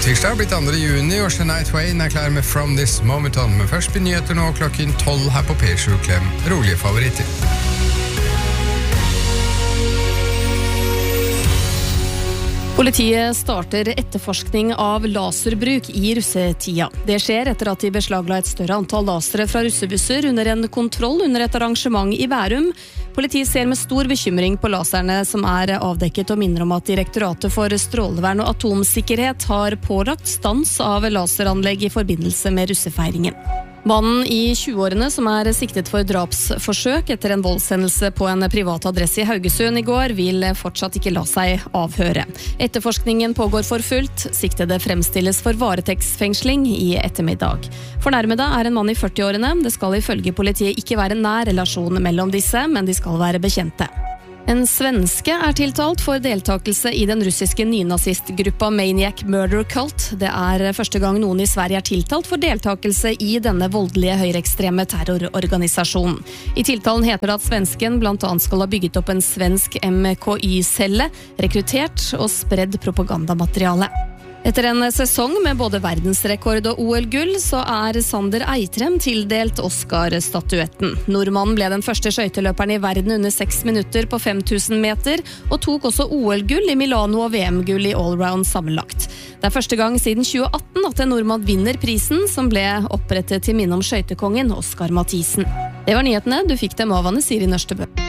Tirsdag blitt 2. juni, og Shania Twain klar med From This Moment On. Men først blir nyheter nå klokken 12 her på P7 Klem. Rolige favoritter. Politiet starter etterforskning av laserbruk i russetida. Det skjer etter at de beslagla et større antall lasere fra russebusser under en kontroll under et arrangement i Bærum. Politiet ser med stor bekymring på laserne som avdekket og minner om at Direktoratet for strålevern og atomsikkerhet har pålagt stans av laseranlegg i forbindelse med russefeiringen. Mannen i 20-årene som siktet for drapsforsøk etter en voldshendelse på en privat adresse i Haugesund i går, vil fortsatt ikke la seg avhøre. Etterforskningen pågår for fullt. Siktede fremstilles for varetektsfengsling i ettermiddag. Fornærmede en mann i 40-årene. Det skal ifølge politiet ikke være nær relasjon mellom disse, men de skal være bekjente. En svenske tiltalt for deltakelse i den russiske nynazistgruppa Maniac Murder Cult. Det første gang noen i Sverige tiltalt for deltakelse i denne voldelige høyreekstreme terrororganisasjonen. I tiltalen heter det at svensken blant annet skal ha bygget opp en svensk MKY-celle, rekruttert og spredd propagandamateriale. Etter en sesong med både verdensrekord og OL-gull, så Sander Eitrem tildelt Oscar-statuetten. Nordmannen ble den første skøyteløperen i verden under 6 minutter på 5000 meter, og tok også OL-gull i Milano og VM-gull i allround sammenlagt. Det første gang siden 2018 at en nordmann vinner prisen, som ble opprettet til minne om skøytekongen Oskar Mathisen. Det var nyhetene, du fikk dem av Anne Siri Nørstebø.